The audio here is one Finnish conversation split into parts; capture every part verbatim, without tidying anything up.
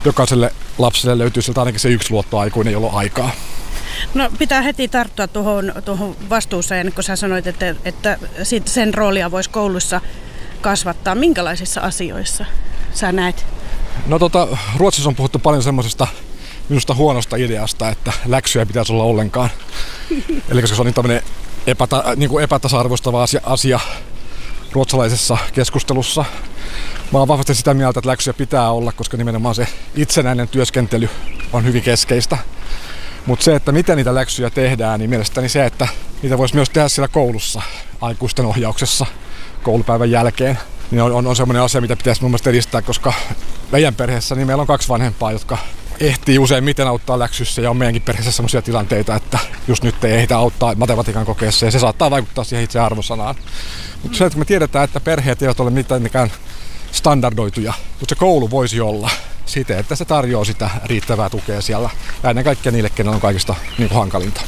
jokaiselle lapselle löytyy sieltä ainakin se yksi luottoaikuinen, jolla on aikaa. No pitää heti tarttua tuohon, tuohon vastuuseen, kun sä sanoit, että, että sen roolia voisi koulussa kasvattaa. Minkälaisissa asioissa sä näet? No tota, Ruotsissa on puhuttu paljon semmoisesta minusta huonosta ideasta, että läksyjä pitäisi olla ollenkaan. Eli koska se on niin tämmöinen epäta, niin kuin epätasa-arvoistava asia, asia ruotsalaisessa keskustelussa. Mä oon vahvasti sitä mieltä, että läksyjä pitää olla, koska nimenomaan se itsenäinen työskentely on hyvin keskeistä. Mutta se, että miten niitä läksyjä tehdään, niin mielestäni se, että niitä voisi myös tehdä siellä koulussa, aikuisten ohjauksessa koulupäivän jälkeen, niin on, on, on semmoinen asia, mitä pitäisi mun mielestä edistää, koska meidän perheessä niin meillä on kaksi vanhempaa, jotka ehtii useimmiten auttaa läksyssä, ja on meidänkin perheessä semmoisia tilanteita, että just nyt ei ehditä auttaa matematiikan kokeessa, ja se saattaa vaikuttaa siihen itse arvosanaan. Mutta se, että me tiedetään, että perheet eivät ole mitenkään standardoituja, mutta se koulu voisi olla siten, että se tarjoaa sitä riittävää tukea siellä, ja ennen kaikkea niille, kenellä on kaikista niin kuin hankalinta.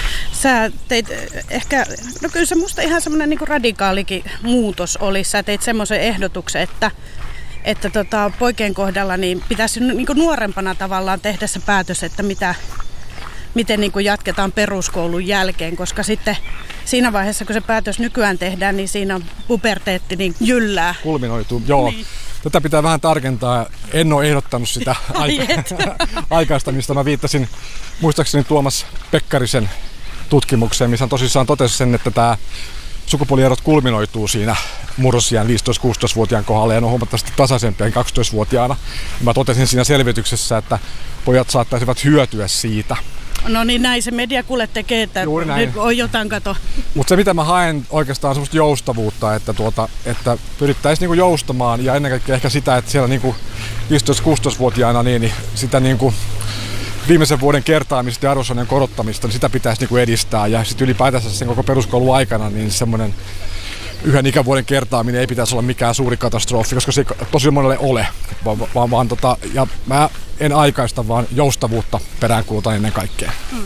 Sä teit ehkä, no kyllä se musta ihan semmoinen niin kuin radikaalikin muutos oli. Sä teit semmoisen ehdotuksen, että, että tota, poikien kohdalla niin pitäisi niin kuin nuorempana tavallaan tehdä se päätös, että mitä, miten niin kuin jatketaan peruskoulun jälkeen, koska sitten siinä vaiheessa, kun se päätös nykyään tehdään, niin siinä on puberteetti niin jyllää. Kulminoituu, joo. Niin. Tätä pitää vähän tarkentaa. En ole ehdottanut sitä aika- aikaistamista. Mä viittasin muistaakseni Tuomas Pekkarisen tutkimukseen, missä tosissaan totesi sen, että tämä sukupuolierot kulminoituu siinä murrosiän viisitoista-kuusitoista-vuotiaan kohdalla ja ne on huomattavasti tasaisempia kaksitoistavuotiaana. Mä totesin siinä selvityksessä, että pojat saattaisivat hyötyä siitä. No niin, näin se media kuule tekee, että nyt on jotain kato. Mutta se mitä mä haen oikeastaan on semmoista joustavuutta, että, tuota, että pyrittäisiin niinku joustamaan ja ennen kaikkea ehkä sitä, että siellä niinku viisitoista-kuusitoista-vuotiaana niin, niin sitä niinku viimeisen vuoden kertaamista ja arvosanojen korottamista, niin sitä pitäisi niinku edistää ja sitten ylipäätänsä sen koko peruskoulun aikana niin semmoinen yhden ikävuoden kertaaminen ei pitäisi olla mikään suuri katastrofi, koska se ei tosi monelle ole, vaan, vaan, vaan tota, ja mä en aikaista, vaan joustavuutta peräänkuulutan ennen kaikkea. Mm.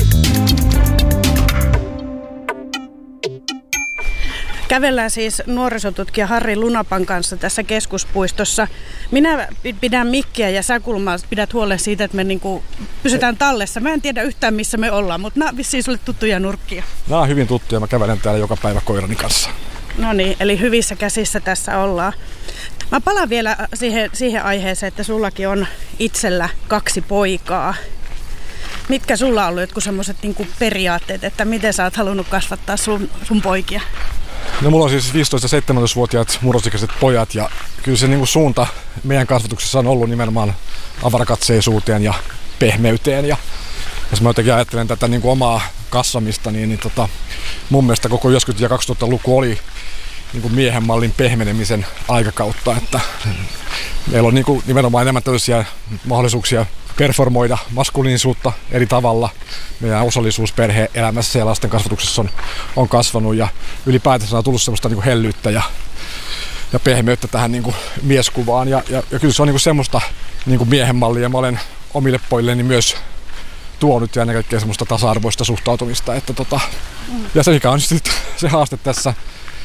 Kävellään siis nuorisotutkija Harri Lunapan kanssa tässä keskuspuistossa. Minä pidän mikkiä ja sä Kulma pidät huolen siitä, että me niinku pysytään tallessa. Mä en tiedä yhtään missä me ollaan, mutta nämä on vissiin sulle tuttuja nurkkia. Nämä on hyvin tuttuja, mä kävelen täällä joka päivä koirani kanssa. No niin, eli hyvissä käsissä tässä ollaan. Mä palaan vielä siihen, siihen aiheeseen, että sullakin on itsellä kaksi poikaa. Mitkä sulla on ollut jotkut semmoiset niinku periaatteet, että miten sä oot halunnut kasvattaa sun, sun poikia? No mulla on siis viisitoista-seitsemäntoista-vuotiaat murrosikäiset pojat ja kyllä se niinku suunta meidän kasvatuksessa on ollut nimenomaan avarakatseisuuteen ja pehmeyteen. Ja jos mä jotenkin ajattelen tätä niinku omaa kasvamista, niin, niin tota, mun mielestä koko yhdeksänkymmentä- ja kaksituhattaluku oli niinku miehen mallin pehmenemisen aikakautta. Että meillä on niinku nimenomaan enemmän tällaisia mahdollisuuksia performoida maskuliinisuutta eri tavalla. Meidän osallisuus perhe-elämässä ja lasten kasvatuksessa on, on kasvanut ja ylipäätänsä on tullut semmoista niinku hellyyttä ja, ja pehmeyttä tähän niinku mieskuvaan. Ja, ja, ja kyllä se on niinku semmoista niinku miehen mallia. Mä olen omille pojilleni myös tuonut ja ennen kaikkea semmoista tasa-arvoista suhtautumista. Että tota, mm. Ja se mikä on sitten se haaste tässä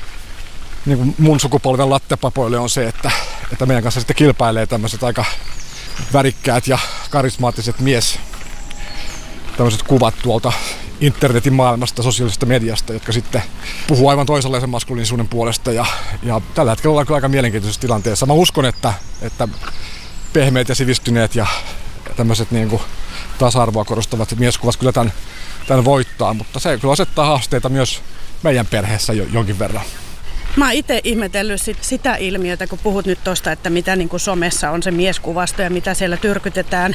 niinku mun sukupolven lattepapoille on se, että, että meidän kanssa sitten kilpailee tämmöiset aika värikkäät ja karismaattiset mies, tämmöiset kuvat tuolta internetin maailmasta, sosiaalisesta mediasta, jotka sitten puhuu aivan toisenlaisen maskuliinisuuden puolesta ja, ja tällä hetkellä ollaan kyllä aika mielenkiintoisessa tilanteessa. Mä uskon, että, että pehmeät ja sivistyneet ja tämmöiset niin kuin tasa-arvoa korostavat mieskuvat kyllä tämän, tämän voittaa, mutta se kyllä asettaa haasteita myös meidän perheessä jo, jonkin verran. Mä oon itse ihmetellyt sit sitä ilmiötä, kun puhut nyt tosta, että mitä niin kuin somessa on se mieskuvasto ja mitä siellä tyrkytetään,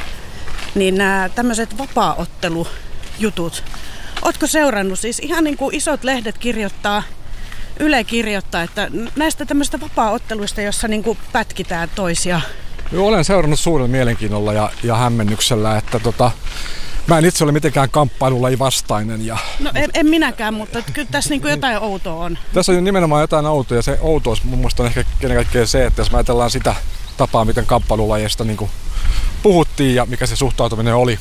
niin nämä tämmöiset vapaaottelujutut. Ootko seurannut? Siis ihan niin kuin isot lehdet kirjoittaa, Yle kirjoittaa, että näistä tämmöistä vapaaotteluista, jossa niin kuin pätkitään toisia. Joo, olen seurannut suurella mielenkiinnolla ja, ja hämmennyksellä, että tota, mä en itse ole mitenkään kamppailulaji vastainen. Ja no en, en minäkään, mutta kyllä tässä niin kuin jotain outoa on. Tässä on nimenomaan jotain outoa ja se outous mun mielestä on ehkä ennen kaikkea se, että jos me ajatellaan sitä tapaa, miten kamppailulajista niin kuin puhuttiin ja mikä se suhtautuminen oli,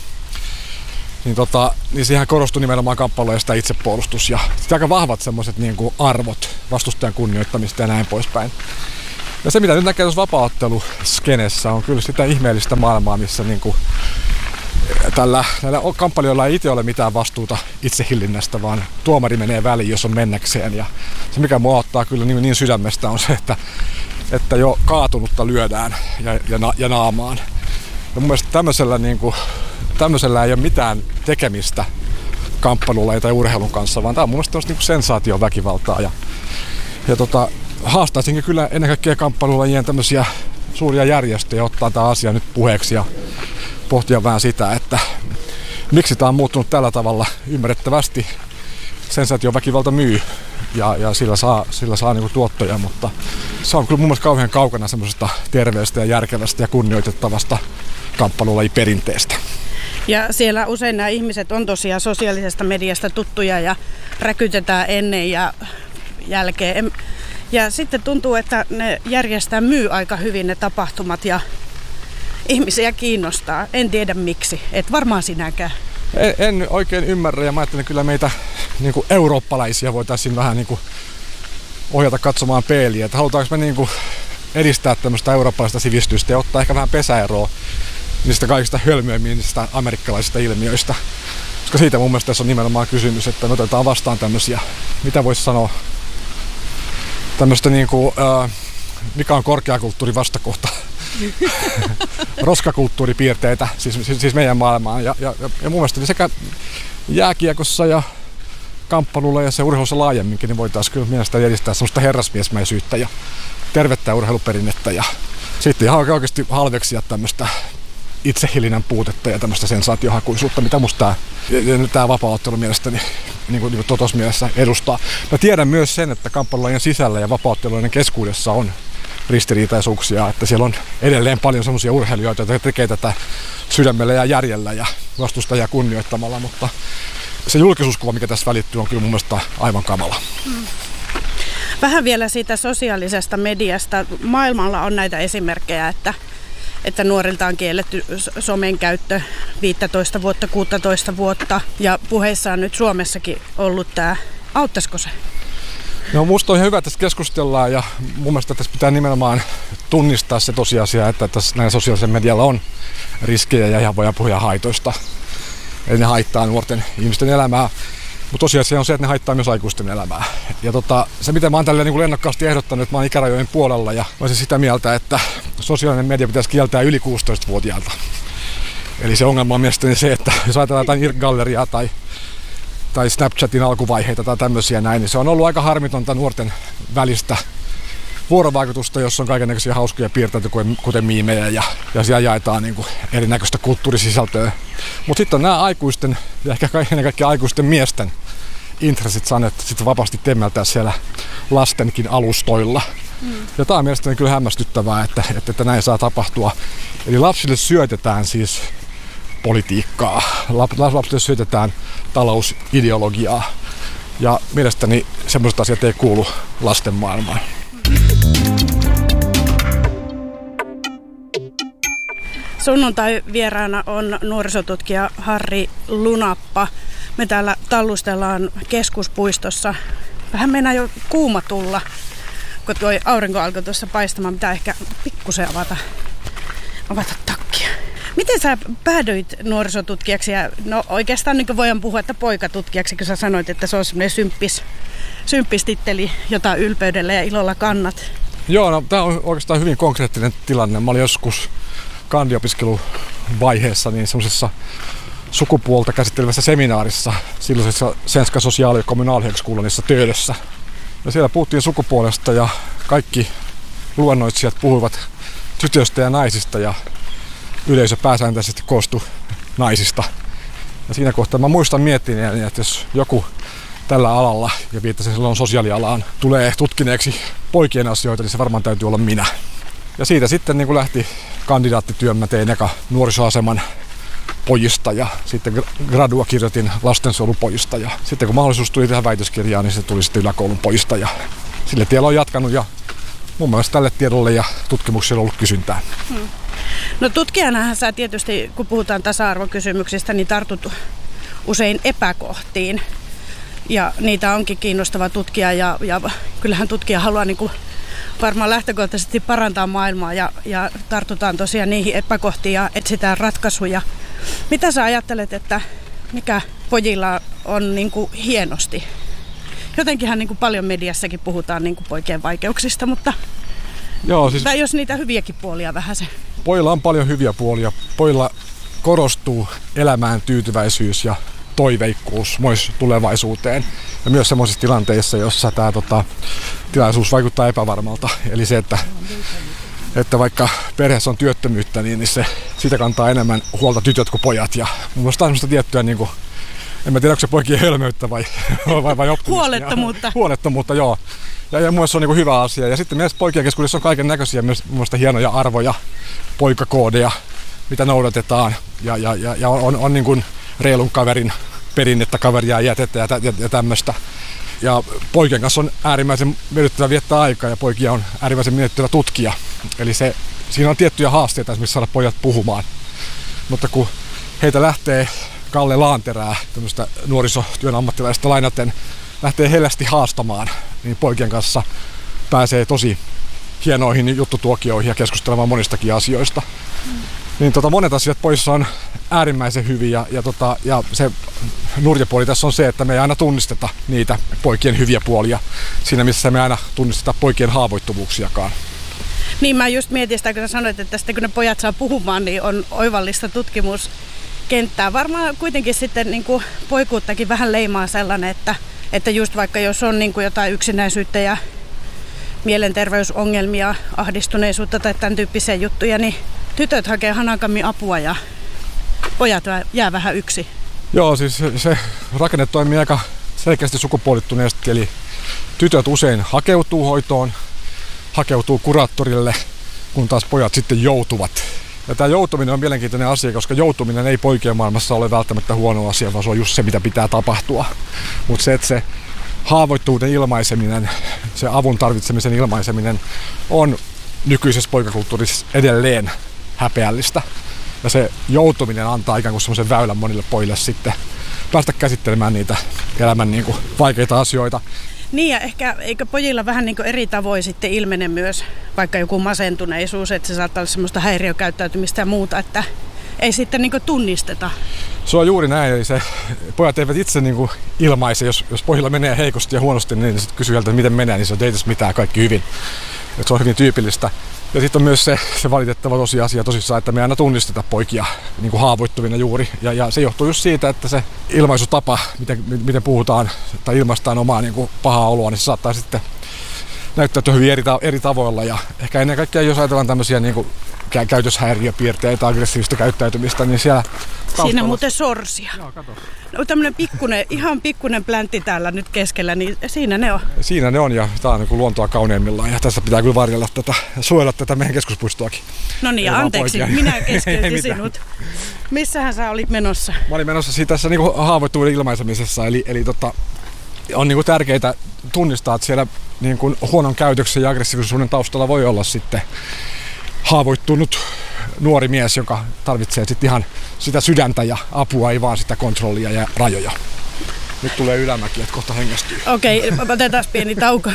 niin, tota, niin siihen korostui nimenomaan kamppailulajista itsepuolustus ja aika vahvat semmoiset niin kuin arvot, vastustajan kunnioittamista ja näin poispäin. Ja se mitä nyt näkee tuossa vapaa-otteluskenessä on kyllä sitä ihmeellistä maailmaa, missä niinku tällä, näillä kamppalijoilla ei itse ole mitään vastuuta itsehillinnästä, vaan tuomari menee väliin, jos on mennäkseen. Ja se mikä mua ottaa kyllä niin, niin sydämestä on se, että, että jo kaatunutta lyödään ja, ja, na, ja naamaan. Ja mun mielestä tämmöisellä, niin kuin, tämmöisellä ei ole mitään tekemistä kamppailulla tai urheilun kanssa, vaan tämä on mun mielestä niin sensaation väkivaltaa. Ja, ja tota, haastaisinkin kyllä ennen kaikkea kamppailulajien tämmöisiä suuria järjestöjä ottaa tämä asia nyt puheeksi ja pohtia vähän sitä, että miksi tämä on muuttunut tällä tavalla. Ymmärrettävästi sensaation väkivalta myy ja, ja sillä saa, sillä saa niinku tuottoja, mutta se on kyllä mun mielestä kauhean kaukana semmoisesta terveestä ja järkevästä ja kunnioitettavasta kamppailulajiperinteestä. Ja siellä usein nämä ihmiset on tosiaan sosiaalisesta mediasta tuttuja ja räkytetään ennen ja jälkeen. Ja sitten tuntuu, että ne järjestää myy aika hyvin ne tapahtumat ja ihmisiä kiinnostaa. En tiedä miksi. Et varmaan sinäkään. En, en oikein ymmärrä ja mä ajattelen kyllä meitä niin kuin eurooppalaisia voitaisiin vähän niin kuin ohjata katsomaan peiliä. Että halutaanko me niin kuin edistää tämmöistä eurooppalaista sivistystä ja ottaa ehkä vähän pesäeroa niistä kaikista hölmöimmistä amerikkalaisista ilmiöistä. Koska siitä mun mielestä tässä on nimenomaan kysymys, että me otetaan vastaan tämmöisiä, mitä voisi sanoa, tämmöistä niin kuin, äh, mikä on korkeakulttuurin vastakohta. Roskakulttuuripiirteitä siis, siis, siis meidän maailmaan. Ja, ja, ja mun mielestä sekä jääkiekossa ja kamppailulla ja se urheilussa laajemminkin niin voitaisiin kyllä mielestäni edistää semmoista herrasmiesmäisyyttä ja tervettä urheiluperinnettä ja sitten ihan oikeasti halveksia tämmöistä itsehillinän puutetta ja tämmöistä sensaatiohakuisuutta, mitä musta tämä vapaa-ottelu mielestäni niin kuin, niin kuin tuossa mielessä edustaa. Mä tiedän myös sen, että kamppailulajien sisällä ja vapaa-ottelujen keskuudessa on ristiriitaisuuksia, että siellä on edelleen paljon semmoisia urheilijoita, jotka tekee tätä sydämellä ja järjellä ja vastustajia kunnioittamalla, mutta se julkisuuskuva, mikä tässä välittyy, on kyllä mun mielestä aivan kamala. Mm. Vähän vielä siitä sosiaalisesta mediasta. Maailmalla on näitä esimerkkejä, että, että nuorilta on kielletty somen käyttö viisitoista vuotta, kuusitoista vuotta ja puheissa on nyt Suomessakin ollut tämä. Auttaisiko se? No musta on ihan hyvä, että tässä keskustellaan ja mun mielestä tässä pitää nimenomaan tunnistaa se tosiasia, että tässä näillä sosiaalisella medialla on riskejä ja ihan voidaan puhua haitoista. Eli ne haittaa nuorten ihmisten elämää, mutta tosiasia on se, että ne haittaa myös aikuisten elämää. Ja tota, se mitä mä oon tälleen niin kuin lennokkaasti ehdottanut, että mä oon ikärajojen puolella ja mä olisin sitä mieltä, että sosiaalinen media pitäisi kieltää yli kuusitoistavuotiaalta. Eli se ongelma on mielestäni se, että jos ajatellaan jotain IRC-galleriaa tai tai Snapchatin alkuvaiheita tai tämmöisiä näin, niin se on ollut aika harmitonta nuorten välistä vuorovaikutusta, jossa on kaikennäköisiä hauskoja piirteitä, kuten miimejä ja, ja siellä jaetaan niin kuin erinäköistä kulttuurisisältöä. Mutta sitten on nämä aikuisten ja ehkä ennen kaikkea aikuisten miesten intressit saaneet sitten vapaasti temmeltää siellä lastenkin alustoilla. Mm. Ja tämä on mielestäni kyllä hämmästyttävää, että, että, että näin saa tapahtua. Eli lapsille syötetään siis politiikkaa. Lapsille syötetään talousideologiaa. Ja mielestäni semmoiset asiat ei kuulu lasten maailmaan. Sunnuntai vieraana on nuorisotutkija Harri Lunappa. Me täällä tallustellaan Keskuspuistossa. Vähän meinaa jo kuuma tulla, kun tuo aurinko alkoi tuossa paistamaan. Pitää ehkä pikkusen avata, avata takkia. Miten sä päädyit nuorisotutkijaksi? Ja no oikeastaan niin voidaan puhua, että poikatutkijaksi, kun sä sanoit, että se on semmoinen symppis, symppistitteli, jota ylpeydellä ja ilolla kannat. Joo, no tämä on oikeastaan hyvin konkreettinen tilanne. Mä olin joskus kandiopiskeluvaiheessa niin semmoisessa sukupuolta käsittelevässä seminaarissa silloisessa Svenska social- ja kommunalhögskolanissa Töölössä. Ja siellä puhuttiin sukupuolesta ja kaikki luennoitsijat puhuivat tytöistä ja naisista ja yleisö pääsääntöisesti koostui naisista. Ja siinä kohtaa mä muistan miettineeni, että jos joku tällä alalla, ja viittasin silloin sosiaalialaan, tulee tutkineeksi poikien asioita, niin se varmaan täytyy olla minä. Ja siitä sitten niin kun lähti kandidaattityön, mä tein eka nuorisoaseman pojista ja sitten gradua kirjoitin lastensuojelupojista. Ja sitten kun mahdollisuus tuli tehdä väitöskirjaa, niin se tuli sitten yläkoulun pojista. Ja sille tiellä on jatkanut ja mun mielestä tälle tiedolle ja tutkimukselle on ollut kysyntää. Hmm. No tutkijanahan sä tietysti, kun puhutaan tasa-arvokysymyksistä, niin tartut usein epäkohtiin. Ja niitä onkin kiinnostava tutkia ja, ja kyllähän tutkija haluaa niin kuin varmaan lähtökohtaisesti parantaa maailmaa ja, ja tartutaan tosiaan niihin epäkohtiin ja etsitään ratkaisuja. Mitä sä ajattelet, että mikä pojilla on niin kuin hienosti? Jotenkinhan niin kuin paljon mediassakin puhutaan niin kuin poikien vaikeuksista, mutta Joo, siis tai jos niitä hyviäkin puolia vähän se. Pojilla on paljon hyviä puolia. Pojilla korostuu elämään tyytyväisyys ja toiveikkuus myös tulevaisuuteen. Ja myös semmoisissa tilanteissa, jossa tämä tota, tilaisuus vaikuttaa epävarmalta. Eli se, että, että vaikka perheessä on työttömyyttä, niin, niin se, siitä kantaa enemmän huolta tytöt kuin pojat. Ja mun mielestä on semmoista tiettyä, niin kuin, en mä tiedä, onko se poikien hölmöyttä vai, vai, vai optimismia. Huolettomuutta. Huolettomuutta, joo. Ja, ja mun mielestä se on niin kuin hyvä asia. Ja sitten myös poikien keskuudessa on kaiken näköisiä myös mun mielestä hienoja arvoja, poikakoodeja, mitä noudatetaan. Ja, ja, ja, ja on, on niin kuin reilun kaverin perinnettä, kaveria jätettä ja, ja, ja tämmöistä. Ja poikien kanssa on äärimmäisen miellyttävä viettää aikaa ja poikia on äärimmäisen miellyttävä tutkia. Eli se, siinä on tiettyjä haasteita esimerkiksi saada pojat puhumaan. Mutta kun heitä lähtee Kalle Laanterää, tämmöistä nuorisotyön ammattilaista lainaten, lähtee hellästi haastamaan, niin poikien kanssa pääsee tosi hienoihin juttutuokioihin ja keskustelemaan monistakin asioista. Mm. Niin tota, monet asiat poissa on äärimmäisen hyviä ja, tota, ja se nurjapuoli tässä on se, että me ei aina tunnisteta niitä poikien hyviä puolia siinä, missä me aina tunnisteta poikien haavoittuvuuksiakaan. Niin mä just mietin sitä, kun sä sanoit, että sitten kun ne pojat saa puhumaan, niin on oivallista tutkimuskenttää. Varmaan kuitenkin sitten niin kuin poikuuttakin vähän leimaa sellainen, että, että just vaikka jos on niin kuin jotain yksinäisyyttä ja mielenterveysongelmia, ahdistuneisuutta tai tämän tyyppisiä juttuja, niin tytöt hakee hanakammin apua ja pojat jää vähän yksin. Joo, siis se rakenne toimii aika selkeästi sukupuolittuneesti, eli tytöt usein hakeutuu hoitoon, hakeutuu kuraattorille, kun taas pojat sitten joutuvat. Ja tämä joutuminen on mielenkiintoinen asia, koska joutuminen ei poikien maailmassa ole välttämättä huono asia, vaan se on just se, mitä pitää tapahtua. Mutta se, että se haavoittuvuuden ilmaiseminen, se avun tarvitsemisen ilmaiseminen on nykyisessä poikakulttuurissa edelleen häpeällistä. Ja se joutuminen antaa ikään kuin semmoisen väylän monille pojille sitten päästä käsittelemään niitä elämän niin kuin vaikeita asioita. Niin ja ehkä eikö pojilla vähän niin kuin eri tavoin sitten ilmene myös vaikka joku masentuneisuus, että se saattaa olla semmoista häiriökäyttäytymistä ja muuta, että ei sitten niin kuin tunnisteta. Se on juuri näin, eli se, pojat eivät itse niin kuin ilmaise, jos, jos pojilla menee heikosti ja huonosti, niin sitten kysyy että miten menee, niin se on ei tässä mitään, kaikki hyvin. Et se on hyvin tyypillistä. Ja sitten on myös se, se valitettava tosiasia tosissaan, että me ei aina tunnisteta poikia niin kuin haavoittuvina juuri. Ja, ja se johtuu just siitä, että se ilmaisutapa, miten, miten puhutaan tai ilmaistaan omaa niin kuin pahaa oloa, niin se saattaa sitten näyttäytyä hyvin eri, eri tavoilla. Ja ehkä ennen kaikkea, jos ajatellaan tämmöisiä niin kuin käytöshäiriöpiirteitä, aggressiivista käyttäytymistä, niin siellä taustalla... Siinä muuten sorsia. Joo, kato. No tämmönen pikkunen, ihan pikkunen pläntti täällä nyt keskellä, niin siinä ne on. Siinä ne on ja tää on niin kuin luontoa kauneimmillaan ja tässä pitää kyllä varjella tätä, suojella tätä meidän keskuspuistoakin. No niin, anteeksi, poikia. Minä keskeytin sinut. Missähän sä olit menossa? Mä olin menossa siitä tässä niin kuin haavoittuvuuden ilmaisemisessa, eli, eli tota, on niin kuin tärkeää tunnistaa, että siellä niin kuin huonon käytöksen ja aggressiivisuuden taustalla voi olla sitten haavoittunut nuori mies, joka tarvitsee sitten ihan sitä sydäntä ja apua, ei vaan sitä kontrollia ja rajoja. Nyt tulee ylämäki, että kohta hengästyy. Okei, okay, otetaan pieni tauko.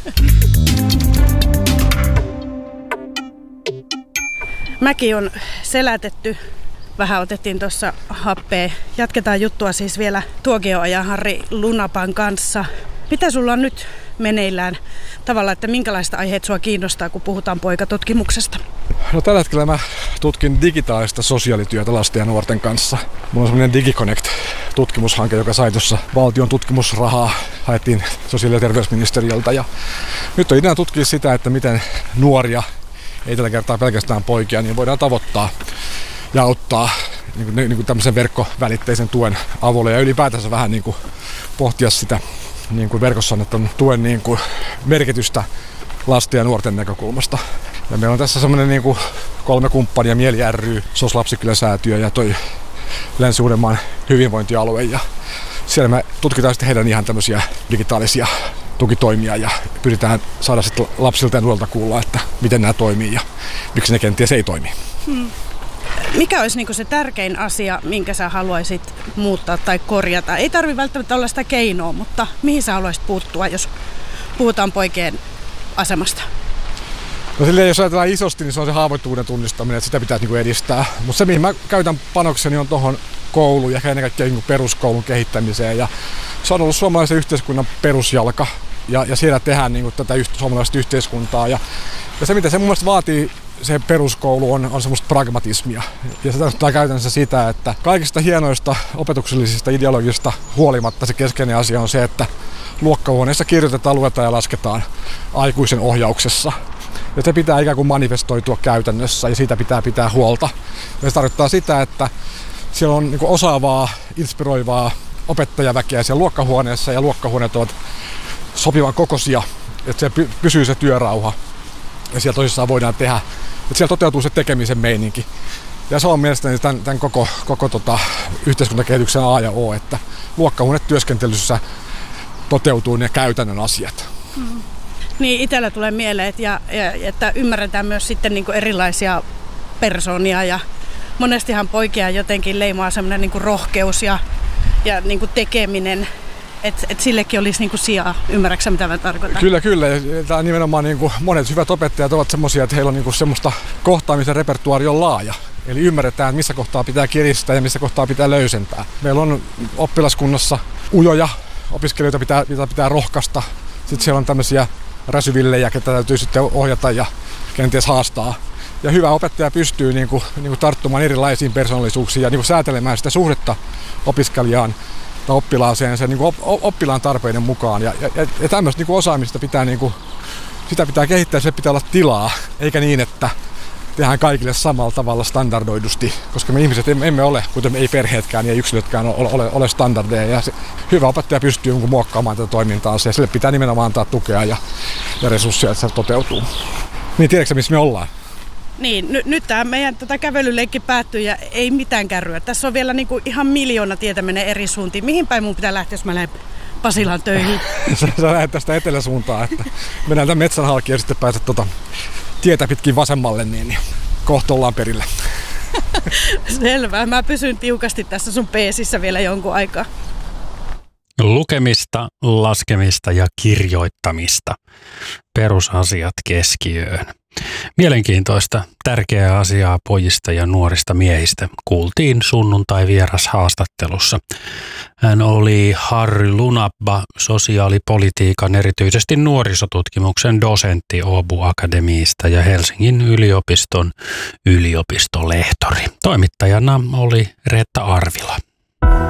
Mäki on selätetty. Vähän otettiin tuossa happea. Jatketaan juttua siis vielä tuokioajan Harri Lunapan kanssa. Mitä sulla on nyt meneillään tavallaan, että minkälaista aiheet sua kiinnostaa, kun puhutaan poikatutkimuksesta? No tällä hetkellä mä tutkin digitaalista sosiaalityötä lasten ja nuorten kanssa. Mulla on semmoinen DigiConnect-tutkimushanke, joka sai tuossa valtion tutkimusrahaa, haettiin sosiaali- ja terveysministeriöltä. Ja nyt on idea tutkia sitä, että miten nuoria, ei tällä kertaa pelkästään poikia, niin voidaan tavoittaa ja auttaa niin kuin, niin kuin tämmöisen verkkovälitteisen tuen avulla ja ylipäätänsä vähän niin kuin pohtia sitä niin kuin verkossa annetun tuen niin kuin merkitystä lasten ja nuorten näkökulmasta. Ja meillä on tässä semmoinen niin kuin kolme kumppania, Mieli ry, S O S Lapsikylä-säätiö ja toi Länsi-Uudenmaan hyvinvointialue. Ja siellä me tutkitaan sitten heidän ihan tämmöisiä digitaalisia tukitoimia ja pyritään saada sitten lapsilta ja nuorilta kuulla, että miten nämä toimii ja miksi ne kenties ei toimi. Hmm. Mikä olisi niin kuin se tärkein asia, minkä sä haluaisit muuttaa tai korjata? Ei tarvitse välttämättä olla sitä keinoa, mutta mihin sä haluaisit puuttua, jos puhutaan poikien asemasta? No silleen, jos ajatellaan isosti, niin se on se haavoittuvuuden tunnistaminen, että sitä pitää niin kuin edistää. Mutta se, mihin mä käytän panokseni, on tuohon kouluun ja ennen kaikkea niin peruskoulun kehittämiseen. Ja se on ollut suomalaisen yhteiskunnan perusjalka. Ja, ja siellä tehdään niin kuin tätä yht, suomalaista yhteiskuntaa. Ja, ja se, mitä se mun mielestä vaatii, se peruskoulu, on, on semmoista pragmatismia. Ja se tarkoittaa käytännössä sitä, että kaikista hienoista opetuksellisista ideologista huolimatta se keskeinen asia on se, että luokkahuoneessa kirjoitetaan, luetaan ja lasketaan aikuisen ohjauksessa. Ja se pitää ikään kuin manifestoitua käytännössä ja siitä pitää pitää huolta. Ja se tarkoittaa sitä, että siellä on niin kuin osaavaa, inspiroivaa opettajaväkeä siellä luokkahuoneessa ja luokkahuoneet ovat sopivan kokoisia, että siellä pysyy se työrauha ja siellä tosissaan voidaan tehdä. Että siellä toteutuu se tekemisen meininki. Ja se on mielestäni tämän, tämän koko, koko tota, yhteiskuntakehityksen A ja O, että luokkahuonetyöskentelyssä toteutuu ne käytännön asiat. Hmm. Niin, itsellä tulee mieleen, että, ja, ja, että ymmärretään myös sitten niin kuin erilaisia persoonia ja monestihan poikia jotenkin leimaa semmoinen niin kuin rohkeus ja, ja niin kuin tekeminen, että et sillekin olisi niin kuin sijaa. Ymmärrätkö mitä mä tarkoitan? Kyllä, kyllä. Tämä nimenomaan niin kuin monet hyvät opettajat ovat semmoisia, että heillä on niin kuin semmoista kohtaamisen repertuaari on laaja. Eli ymmärretään, missä kohtaa pitää kiristää ja missä kohtaa pitää löysentää. Meillä on oppilaskunnassa ujoja opiskelijoita, pitää, pitää, pitää rohkaista. Sitten siellä on tämmöisiä räsyvillejä, ketä täytyy sitten ohjata ja kenties haastaa. Ja hyvä opettaja pystyy niin kuin, niin kuin tarttumaan erilaisiin persoonallisuuksiin ja niin kuin säätelemään sitä suhdetta opiskelijaan tai oppilaaseen sen niin kuin oppilaan tarpeiden mukaan. Ja, ja, ja tämmöistä niin kuin osaamista pitää, niin kuin, sitä pitää kehittää, sille pitää olla tilaa, eikä niin, että tehdään kaikille samalla tavalla standardoidusti, koska me ihmiset emme ole, kuten ei perheetkään ja yksilötkään ole, ole, ole standardeja. Ja se, hyvä opettaja pystyy muokkaamaan tätä toimintaansa ja sille pitää nimenomaan antaa tukea ja, ja resursseja, että se toteutuu. Niin tiedätkö missä me ollaan? Niin, n- nyt tämä meidän tota kävelyleikki päättyy ja ei mitään kärryä. Tässä on vielä niinku ihan miljoona tietä menee eri suuntiin. Mihin päin mun pitää lähteä, jos mä lähden Pasilaan töihin? Sä lähdet tästä eteläsuuntaan, että mennään tämän metsän halki ja sitten pääset tota tietä pitkin vasemmalle, niin, niin kohta ollaan perillä. Selvä. Mä pysyn tiukasti tässä sun peesissä vielä jonkun aikaa. Lukemista, laskemista ja kirjoittamista. Perusasiat keskiöön. Mielenkiintoista, tärkeää asiaa pojista ja nuorista miehistä kuultiin sunnuntai-vierashaastattelussa. Hän oli Harry Lunabba, sosiaalipolitiikan erityisesti nuorisotutkimuksen dosentti Åbo Akademiista ja Helsingin yliopiston yliopistolehtori. Toimittajana oli Reetta Arvila.